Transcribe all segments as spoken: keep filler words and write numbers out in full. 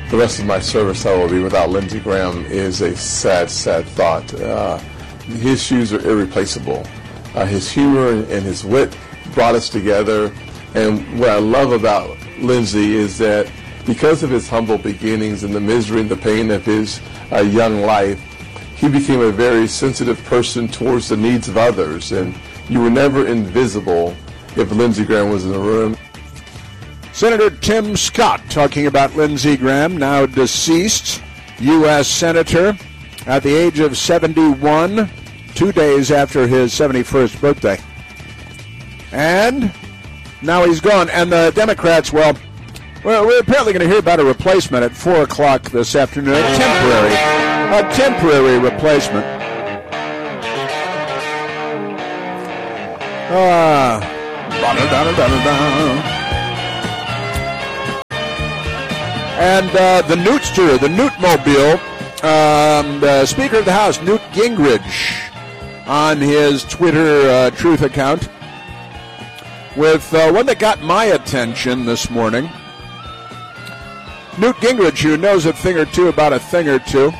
the rest of my service I will be without Lindsey Graham is a sad, sad thought. Uh, his shoes are irreplaceable. Uh, his humor and his wit brought us together. And what I love about Lindsey is that because of his humble beginnings and the misery and the pain of his uh, young life, he became a very sensitive person towards the needs of others. And you were never invisible if Lindsey Graham was in the room. Senator Tim Scott talking about Lindsey Graham, now deceased U S Senator at the age of seventy-one, two days after his seventy-first birthday. And now he's gone. And the Democrats, well, well we're apparently going to hear about a replacement at four o'clock this afternoon, a temporary, a temporary replacement. Ah, uh, And uh, the Newtster, the Newtmobile, um, the Speaker of the House, Newt Gingrich, on his Twitter uh, Truth account, with uh, one that got my attention this morning. Newt Gingrich, who knows a thing or two about a thing or two,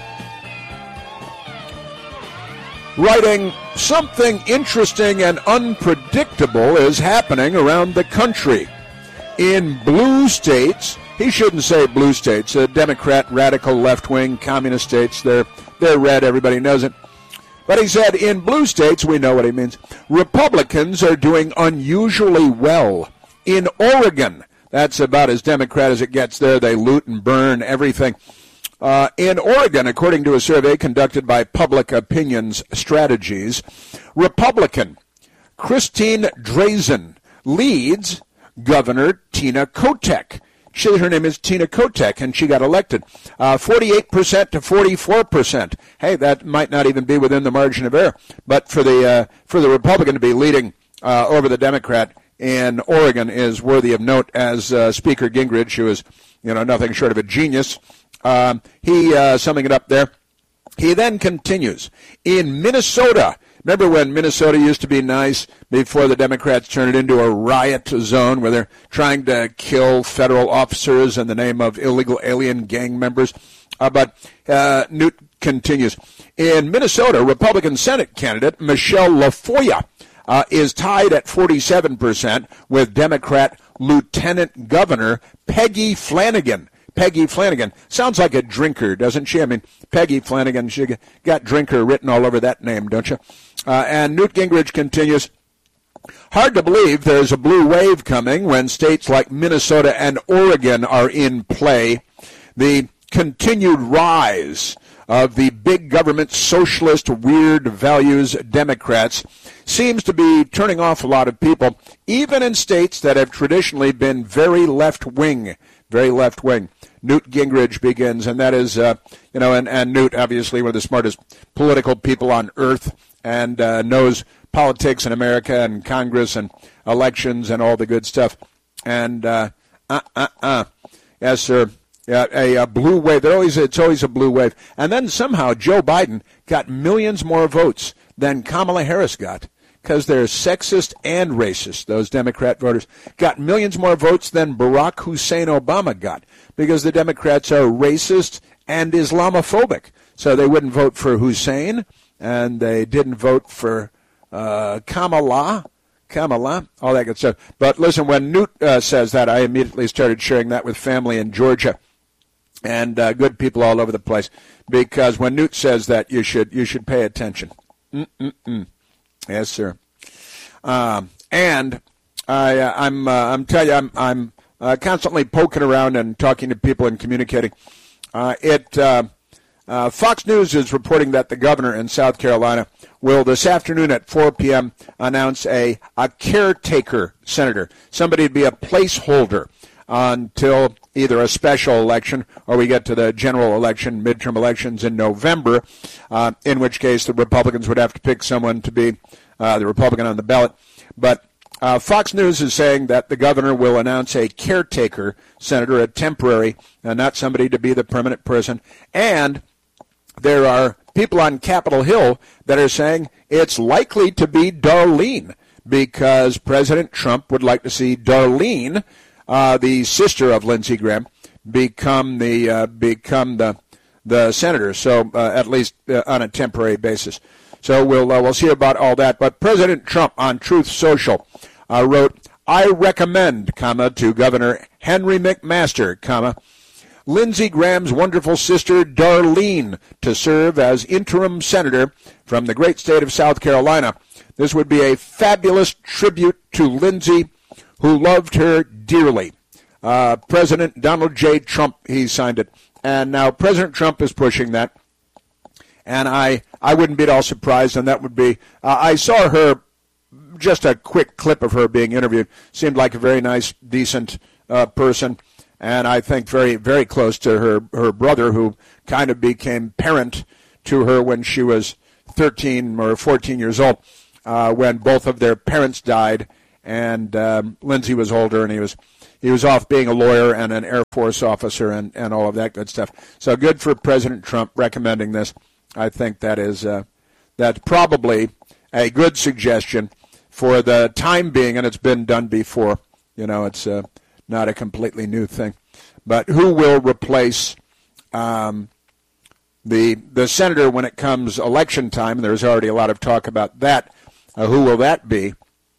writing, something interesting and unpredictable is happening around the country. In blue states, he shouldn't say blue states, uh, Democrat, radical, left-wing, communist states, they're, they're red, everybody knows it. But he said, in blue states, we know what he means, Republicans are doing unusually well. In Oregon, that's about as Democrat as it gets there, they loot and burn everything. Uh, in Oregon, according to a survey conducted by Public Opinions Strategies, Republican Christine Drazan leads Governor Tina Kotek. She, her name is Tina Kotek, and she got elected. Uh, forty-eight percent to forty-four percent. Hey, that might not even be within the margin of error. But for the uh, for the Republican to be leading uh, over the Democrat in Oregon is worthy of note, as uh, Speaker Gingrich, who is, you know, nothing short of a genius, um, he, uh, summing it up there, he then continues. In Minnesota, remember when Minnesota used to be nice before the Democrats turned it into a riot zone where they're trying to kill federal officers in the name of illegal alien gang members? Uh, but uh, Newt continues. In Minnesota, Republican Senate candidate Michelle LaFoya uh, is tied at forty-seven percent with Democrat Lieutenant Governor Peggy Flanagan. Peggy Flanagan. Sounds like a drinker, doesn't she? I mean, Peggy Flanagan, she got drinker written all over that name, don't you? Uh, and Newt Gingrich continues, hard to believe there's a blue wave coming when states like Minnesota and Oregon are in play. The continued rise of the big government socialist weird values Democrats seems to be turning off a lot of people, even in states that have traditionally been very left-wing, very left-wing. Newt Gingrich begins, and that is, uh, you know, and, and Newt, obviously, one of the smartest political people on earth, and uh, knows politics in America and Congress and elections and all the good stuff. And, uh, uh, uh, uh. Yes, sir. Yeah, a, a blue wave. They're always, it's always a blue wave. And then somehow Joe Biden got millions more votes than Kamala Harris got, because they're sexist and racist, those Democrat voters. Got millions more votes than Barack Hussein Obama got, because the Democrats are racist and Islamophobic. So they wouldn't vote for Hussein, and they didn't vote for uh, Kamala, Kamala, all that good stuff. But listen, when Newt uh, says that, I immediately started sharing that with family in Georgia and uh, good people all over the place, because when Newt says that, you should you should pay attention. Mm-mm-mm. Yes, sir. Um, and I, uh, I'm uh, I'm telling you, I'm I'm uh, constantly poking around and talking to people and communicating. Uh, it. Uh, Uh, Fox News is reporting that the governor in South Carolina will this afternoon at four p.m. announce a, a caretaker senator, somebody to be a placeholder until either a special election or we get to the general election, midterm elections in November, uh, in which case the Republicans would have to pick someone to be uh, the Republican on the ballot. But uh, Fox News is saying that the governor will announce a caretaker senator, a temporary, uh, not somebody to be the permanent person, and there are people on Capitol Hill that are saying it's likely to be Darlene, because President Trump would like to see Darlene, uh, the sister of Lindsey Graham, become the uh, become the the senator. So uh, at least uh, on a temporary basis. So we'll uh, we'll see about all that. But President Trump on Truth Social uh, wrote, "I recommend, comma, to Governor Henry McMaster, comma, Lindsey Graham's wonderful sister Darlene to serve as interim senator from the great state of South Carolina. This would be a fabulous tribute to Lindsey, who loved her dearly." Uh, President Donald J. Trump, he signed it. And now President Trump is pushing that. And I, I wouldn't be at all surprised, and that would be, uh, I saw her, just a quick clip of her being interviewed. Seemed like a very nice, decent uh, person, and I think very, very close to her, her brother, who kind of became parent to her when she was thirteen or fourteen years old, uh, when both of their parents died, and um, Lindsey was older, and he was he was off being a lawyer and an Air Force officer and, and all of that good stuff. So good for President Trump recommending this. I think that is uh, that's probably a good suggestion for the time being, and it's been done before. You know, it's uh, not a completely new thing. But who will replace um, the the senator when it comes election time? There's already a lot of talk about that. Uh, who will that be?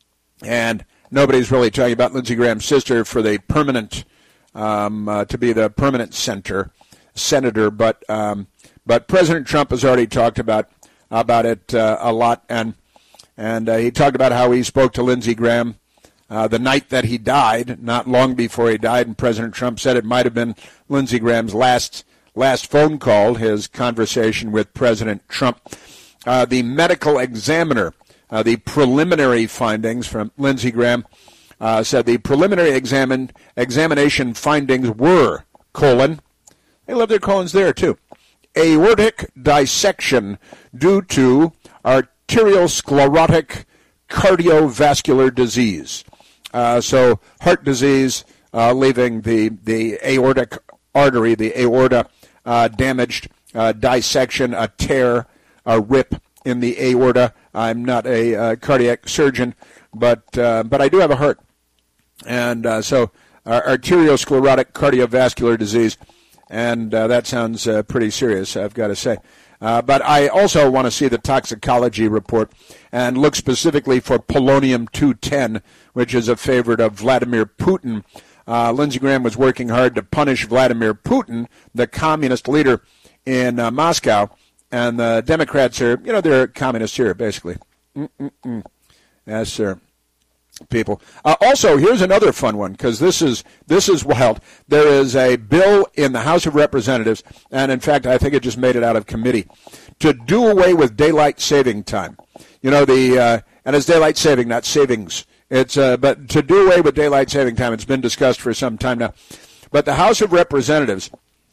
And nobody's really talking about Lindsey Graham's sister for the permanent um, uh, to be the permanent center senator, but. Um, But President Trump has already talked about about it uh, a lot, and and uh, he talked about how he spoke to Lindsey Graham uh, the night that he died, not long before he died, and President Trump said it might have been Lindsey Graham's last last phone call, his conversation with President Trump. Uh, the medical examiner, uh, the preliminary findings from Lindsey Graham, uh, said the preliminary examin- examination findings were, colon, they love their colons there too, aortic dissection due to arteriosclerotic cardiovascular disease. Uh, so heart disease uh, leaving the, the aortic artery, the aorta uh, damaged, uh, dissection, a tear, a rip in the aorta. I'm not a uh, cardiac surgeon, but uh, but I do have a heart. And uh, so uh, arteriosclerotic cardiovascular disease. And uh, that sounds uh, pretty serious, I've got to say. Uh, but I also want to see the toxicology report and look specifically for polonium two ten, which is a favorite of Vladimir Putin. Uh, Lindsey Graham was working hard to punish Vladimir Putin, the communist leader in uh, Moscow. And the Democrats are, you know, they're communists here, basically. Mm-mm-mm. Yes, sir. People. Uh, also, here's another fun one, because this is this is wild. There is a bill in the House of Representatives, and in fact, I think it just made it out of committee, to do away with daylight saving time. You know, the uh, and it's daylight saving, not savings. It's uh, but to do away with daylight saving time. It's been discussed for some time now. But the House of Representatives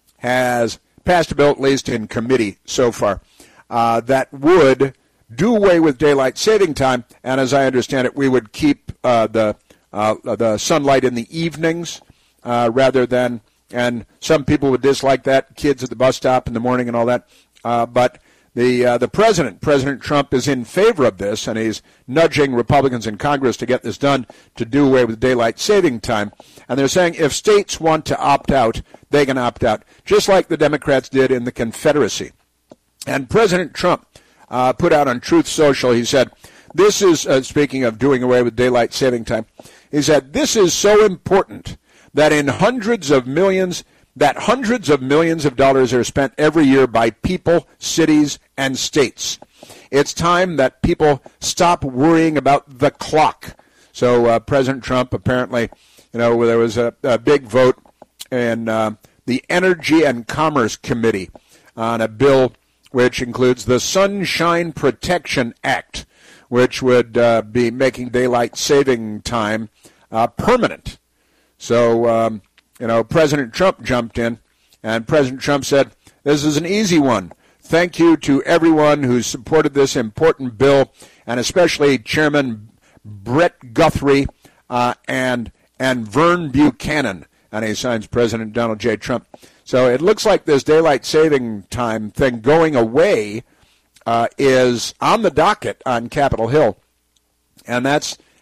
has passed a bill, at least in committee so far, uh, that would do away with daylight saving time, and as I understand it, we would keep uh, the uh, the sunlight in the evenings uh, rather than, and some people would dislike that, kids at the bus stop in the morning and all that, uh, but the uh, the president, President Trump, is in favor of this, and he's nudging Republicans in Congress to get this done, to do away with daylight saving time, and they're saying if states want to opt out, they can opt out, just like the Democrats did in the Confederacy. And President Trump Uh, put out on Truth Social, he said, this is, uh, speaking of doing away with daylight saving time, he said, this is so important that in hundreds of millions, that hundreds of millions of dollars are spent every year by people, cities, and states. It's time that people stop worrying about the clock. So uh, President Trump, apparently, you know, there was a, a big vote in uh, the Energy and Commerce Committee on a bill which includes the Sunshine Protection Act, which would uh, be making daylight saving time uh, permanent. So, um, you know, President Trump jumped in, and President Trump said, this is an easy one. Thank you to everyone who supported this important bill, and especially Chairman Brett Guthrie uh, and and Vern Buchanan. And he signs President Donald J. Trump. So it looks like this daylight saving time thing going away uh, is on the docket on Capitol Hill. And that's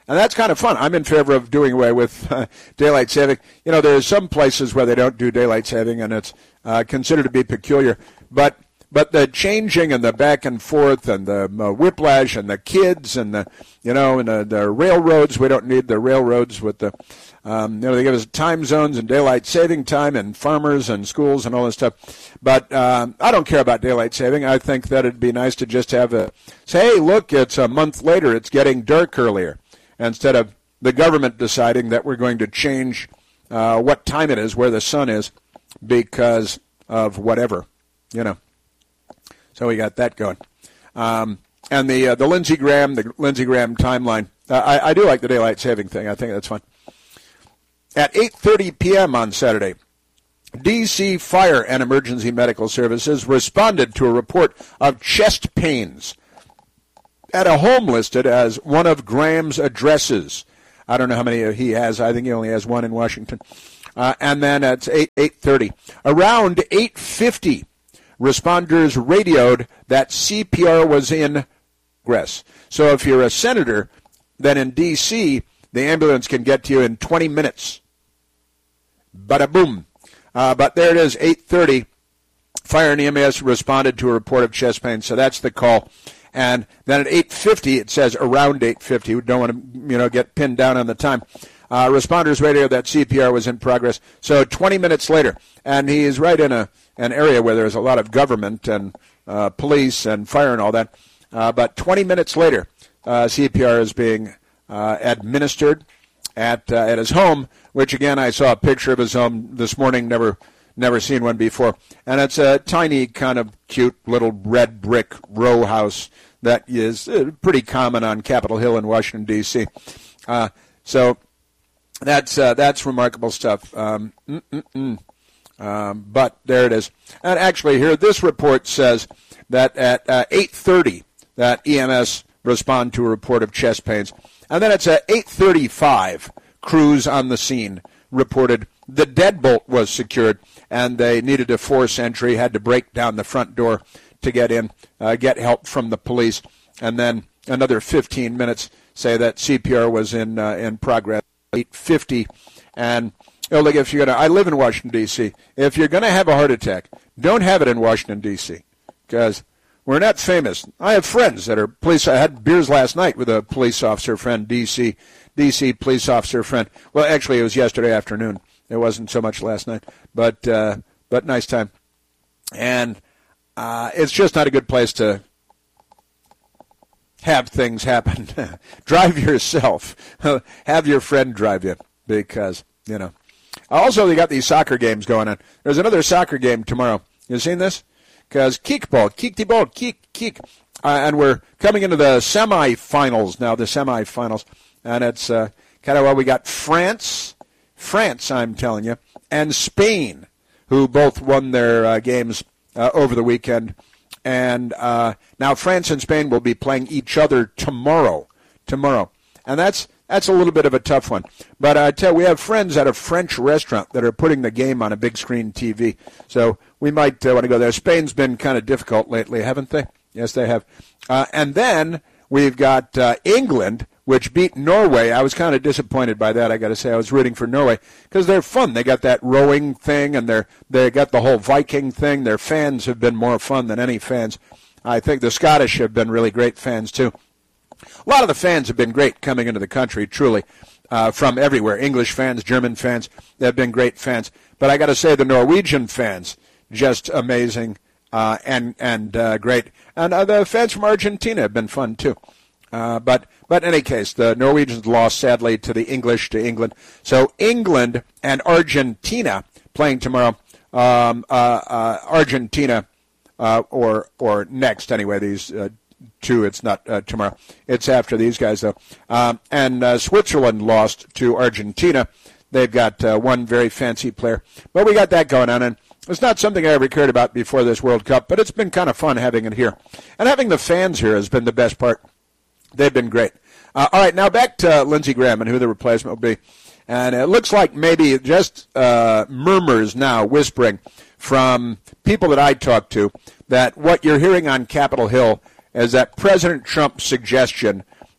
And that's kind of fun. I'm in favor of doing away with uh, daylight saving. You know, there are some places where they don't do daylight saving, and it's uh, considered to be peculiar. But but the changing and the back and forth and the uh, whiplash and the kids and the, you know, and the, the railroads, we don't need the railroads with the, um, you know, they give us time zones and daylight saving time and farmers and schools and all this stuff. But uh, I don't care about daylight saving. I think that it'd be nice to just have a, say, hey, look, it's a month later, it's getting dark earlier, instead of the government deciding that we're going to change uh, what time it is, where the sun is, because of whatever, you know. So we got that going. Um, and the uh, the Lindsey Graham, the Lindsey Graham timeline, uh, I, I do like the daylight saving thing. I think that's fun. At eight thirty p.m. on Saturday, D C Fire and Emergency Medical Services responded to a report of chest pains at a home listed as one of Graham's addresses. I don't know how many he has. I think he only has one in Washington. Uh, and then at eight eight thirty, around eight fifty, responders radioed that C P R was in progress. So if you're a senator, then in D C, the ambulance can get to you in twenty minutes. Bada boom. Uh, but there it is, eight thirty. Fire and E M S responded to a report of chest pain. So that's the call. And then at eight fifty, it says around eight fifty. We don't want to, you know, get pinned down on the time. Uh, responders radioed that C P R was in progress. So twenty minutes later, and he is right in a an area where there's a lot of government and uh, police and fire and all that. Uh, but twenty minutes later, uh, C P R is being uh, administered at uh, at his home, which again I saw a picture of his home this morning. Never never seen one before, and it's a tiny, kind of cute little red brick row house that is uh, pretty common on Capitol Hill in Washington D C. Uh, so that's uh, that's remarkable stuff. Um, um, but there it is. And actually, here this report says that at uh, eight thirty, that E M S respond to a report of chest pains, and then it's at eight thirty-five. Crews on the scene reported the deadbolt was secured, and they needed to force entry, had to break down the front door to get in, uh, get help from the police, and then another fifteen minutes say that C P R was in uh, in progress. eight fifty, and you know, like if you're gonna, I live in Washington D C. If you're gonna have a heart attack, don't have it in Washington D C, because we're not famous. I have friends that are police. I had beers last night with a police officer friend, D C D C police officer friend. Well, actually, it was yesterday afternoon. It wasn't so much last night, but uh, but nice time. And uh, it's just not a good place to have things happen. Drive yourself. Have your friend drive you, because, you know. Also, they got these soccer games going on. There's another soccer game tomorrow. You seen this? Because kickball, kick the ball, kick, kick. Uh, and we're coming into the semifinals now, the semifinals. And it's uh, kind of, well, we got France, France, I'm telling you, and Spain, who both won their uh, games uh, over the weekend. And uh, now France and Spain will be playing each other tomorrow, tomorrow. And that's that's a little bit of a tough one. But I tell you, we have friends at a French restaurant that are putting the game on a big screen T V. So we might uh, want to go there. Spain's been kind of difficult lately, haven't they? Yes, they have. Uh, and then we've got uh, England, which beat Norway. I was kind of disappointed by that, I got to say. I was rooting for Norway because they're fun. They got that rowing thing, and they're they got the whole Viking thing. Their fans have been more fun than any fans. I think the Scottish have been really great fans, too. A lot of the fans have been great coming into the country, truly, uh, from everywhere. English fans, German fans, they've been great fans. But I got to say the Norwegian fans, just amazing uh, and and uh, great. And uh, the fans from Argentina have been fun, too. Uh, but but in any case, the Norwegians lost, sadly, to the English, to England. So England and Argentina playing tomorrow. Um, uh, uh, Argentina, uh, or or next, anyway, these uh, two, it's not uh, tomorrow. It's after these guys, though. Um, and uh, Switzerland lost to Argentina. They've got uh, one very fancy player. But we got that going on, and it's not something I ever cared about before this World Cup, but it's been kind of fun having it here. And having the fans here has been the best part. They've been great. Uh, all right, now back to Lindsey Graham and who the replacement will be. And it looks like maybe just uh, murmurs now, whispering from people that I talk to, that what you're hearing on Capitol Hill is that President Trump's suggestion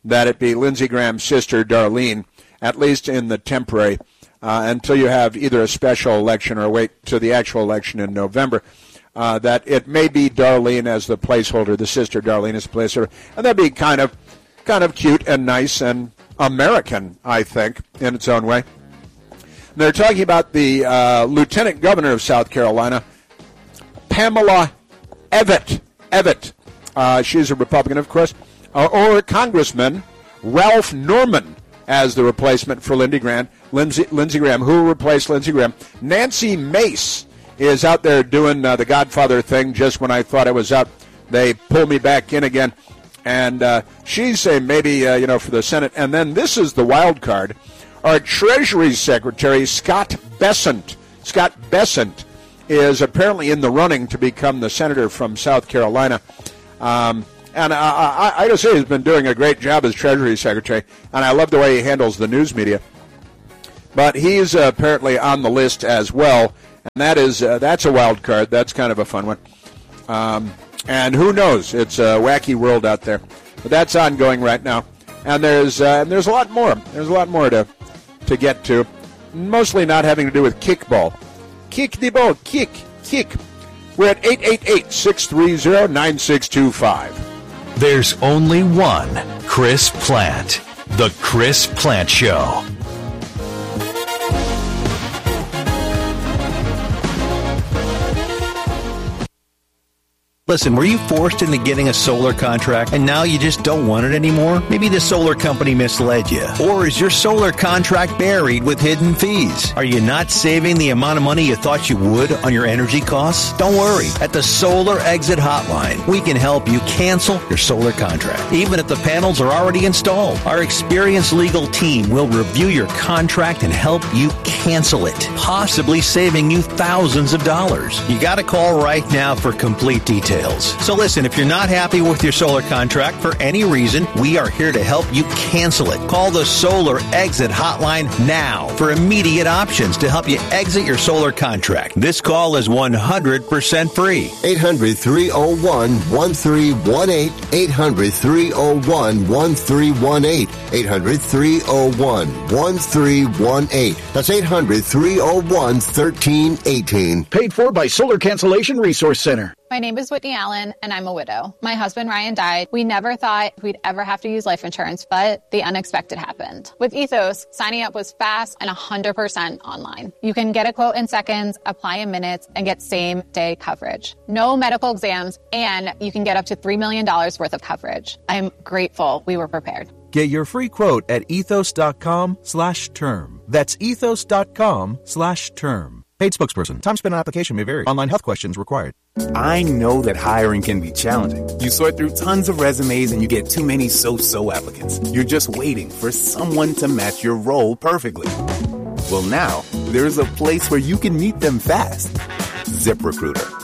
that it be Lindsey Graham's sister, Darlene, at least in the temporary, uh, until you have either a special election or wait to the actual election in November, uh, that it may be Darlene as the placeholder, the sister Darlene as the placeholder. And that'd be kind of, kind of cute and nice and American, I think, in its own way. And they're talking about the uh, Lieutenant Governor of South Carolina, Pamela Evette. Evette. Uh, she's a Republican, of course. Uh, or Congressman Ralph Norman as the replacement for Lindsey Graham. Lindsey, Lindsey Graham, who replaced Lindsey Graham. Nancy Mace is out there doing uh, the Godfather thing. Just when I thought I was out, they pull me back in again. And uh, she's saying maybe, uh, you know, for the Senate. And then this is the wild card. Our Treasury Secretary, Scott Bessent. Scott Bessent is apparently in the running to become the senator from South Carolina. Um, and I, I, I just say he's been doing a great job as Treasury Secretary, and I love the way he handles the news media. But he's uh, apparently on the list as well, and that is uh, that's a wild card. That's kind of a fun one. Um, and who knows? It's a wacky world out there. But that's ongoing right now. And there's uh, and there's a lot more. There's a lot more to to get to, mostly not having to do with kickball. Kick the ball, kick, kick. We're at eight eight eight, six three zero, nine six two five. There's only one Chris Plante. The Chris Plante Show. Listen, were you forced into getting a solar contract and now you just don't want it anymore? Maybe the solar company misled you. Or is your solar contract buried with hidden fees? Are you not saving the amount of money you thought you would on your energy costs? Don't worry. At the Solar Exit Hotline, we can help you cancel your solar contract, even if the panels are already installed. Our experienced legal team will review your contract and help you cancel it, possibly saving you thousands of dollars. You got to call right now for complete details. So listen, if you're not happy with your solar contract for any reason, we are here to help you cancel it. Call the Solar Exit Hotline now for immediate options to help you exit your solar contract. This call is one hundred percent free. eight hundred, three oh one, one three one eight. eight hundred, three oh one, one three one eight. eight hundred, three oh one, one three one eight. That's eight hundred, three oh one, one three one eight. Paid for by Solar Cancellation Resource Center. My name is Whitney Allen, and I'm a widow. My husband, Ryan, died. We never thought we'd ever have to use life insurance, but the unexpected happened. With Ethos, signing up was fast and one hundred percent online. You can get a quote in seconds, apply in minutes, and get same-day coverage. No medical exams, and you can get up to three million dollars worth of coverage. I'm grateful we were prepared. Get your free quote at ethos.com slash term. That's ethos.com slash term. Paid spokesperson. Time spent on application may vary. Online health questions required. I know that hiring can be challenging. You sort through tons of resumes and you get too many so-so applicants. You're just waiting for someone to match your role perfectly. Well, now, there's a place where you can meet them fast. ZipRecruiter.